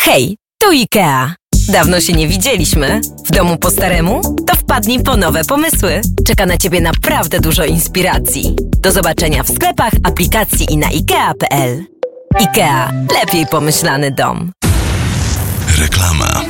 Hej, tu IKEA. Dawno się nie widzieliśmy. W domu po staremu? To wpadnij po nowe pomysły. Czeka na Ciebie naprawdę dużo inspiracji. Do zobaczenia w sklepach, aplikacji i na ikea.pl. IKEA. Lepiej pomyślany dom. Reklama.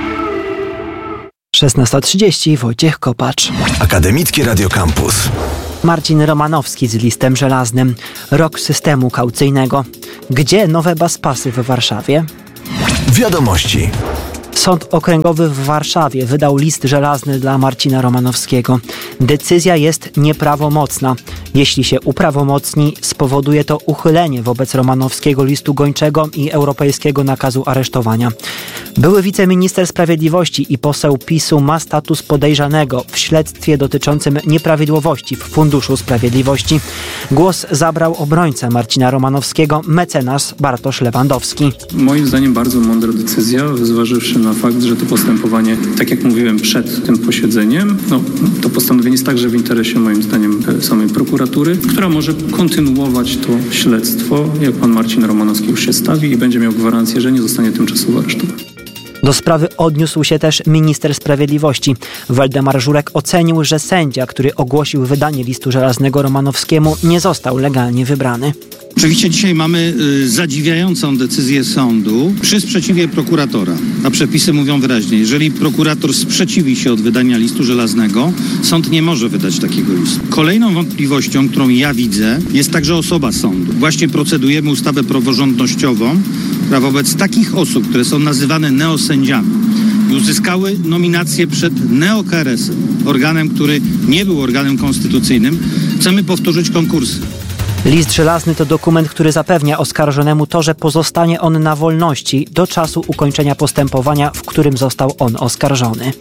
16:30. Wojciech Kopacz. Akademickie Radio Campus. Marcin Romanowski z listem żelaznym. Rok systemu kaucyjnego. Gdzie nowe baspasy w Warszawie? Wiadomości. Sąd Okręgowy w Warszawie wydał list żelazny dla Marcina Romanowskiego. Decyzja jest nieprawomocna. Jeśli się uprawomocni, spowoduje to uchylenie wobec Romanowskiego listu gończego i europejskiego nakazu aresztowania. Były wiceminister sprawiedliwości i poseł PiS-u ma status podejrzanego w śledztwie dotyczącym nieprawidłowości w Funduszu Sprawiedliwości. Głos zabrał obrońca Marcina Romanowskiego, mecenas Bartosz Lewandowski. Moim zdaniem bardzo mądra decyzja, zważywszy na fakt, że to postępowanie, tak jak mówiłem przed tym posiedzeniem, to postanowienie jest także w interesie moim zdaniem samej prokuratury, która może kontynuować to śledztwo, jak pan Marcin Romanowski już się stawi i będzie miał gwarancję, że nie zostanie tymczasowo aresztowany. Do sprawy odniósł się też minister sprawiedliwości. Waldemar Żurek ocenił, że sędzia, który ogłosił wydanie listu żelaznego Romanowskiemu, nie został legalnie wybrany. Oczywiście dzisiaj mamy zadziwiającą decyzję sądu przy sprzeciwie prokuratora. A przepisy mówią wyraźnie, jeżeli prokurator sprzeciwi się od wydania listu żelaznego, sąd nie może wydać takiego listu. Kolejną wątpliwością, którą ja widzę, jest także osoba sądu. Właśnie procedujemy ustawę praworządnościową, która wobec takich osób, które są nazywane neosędziami i uzyskały nominację przed neo-KRS-em, organem, który nie był organem konstytucyjnym, chcemy powtórzyć konkursy. List żelazny to dokument, który zapewnia oskarżonemu to, że pozostanie on na wolności do czasu ukończenia postępowania, w którym został on oskarżony.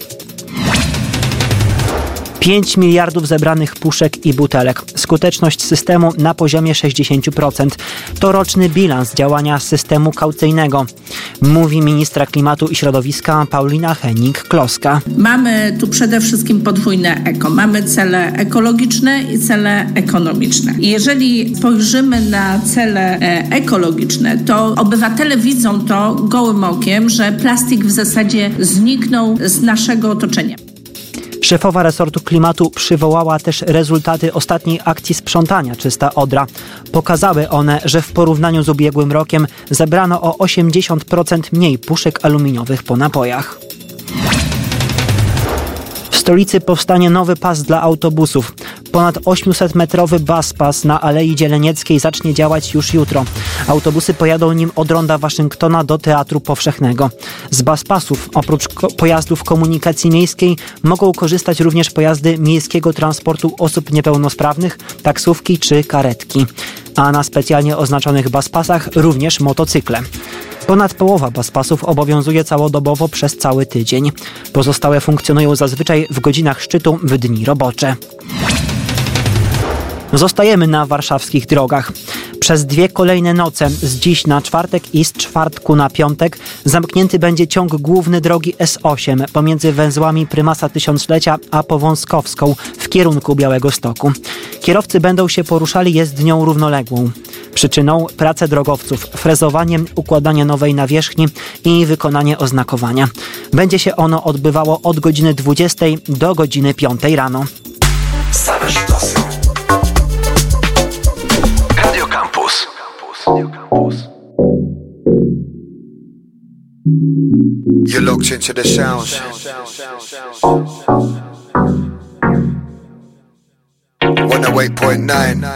5 miliardów zebranych puszek i butelek. Skuteczność systemu na poziomie 60%. To roczny bilans działania systemu kaucyjnego, mówi ministra klimatu i środowiska Paulina Hennig-Kloska. Mamy tu przede wszystkim podwójne eko. Mamy cele ekologiczne i cele ekonomiczne. I jeżeli spojrzymy na cele ekologiczne, to obywatele widzą to gołym okiem, że plastik w zasadzie zniknął z naszego otoczenia. Szefowa resortu klimatu przywołała też rezultaty ostatniej akcji sprzątania Czysta Odra. Pokazały one, że w porównaniu z ubiegłym rokiem zebrano o 80% mniej puszek aluminiowych po napojach. W stolicy powstanie nowy pas dla autobusów. Ponad 800-metrowy baspas na Alei Dzielenieckiej zacznie działać już jutro. Autobusy pojadą nim od ronda Waszyngtona do Teatru Powszechnego. Z baspasów, oprócz pojazdów komunikacji miejskiej, mogą korzystać również pojazdy miejskiego transportu osób niepełnosprawnych, taksówki czy karetki. A na specjalnie oznaczonych baspasach również motocykle. Ponad połowa baspasów obowiązuje całodobowo przez cały tydzień. Pozostałe funkcjonują zazwyczaj w godzinach szczytu w dni robocze. Zostajemy na warszawskich drogach. Przez 2 kolejne noce, z dziś na czwartek i z czwartku na piątek, zamknięty będzie ciąg główny drogi S8 pomiędzy węzłami Prymasa Tysiąclecia a Powązkowską w kierunku Białegostoku. Kierowcy będą się poruszali jezdnią równoległą. Przyczyną prace drogowców, frezowanie, układanie nowej nawierzchni i wykonanie oznakowania. Będzie się ono odbywało od godziny 20 do godziny 5 rano. Same sztosy. Radio Campus. You're locked into the sounds. 108.9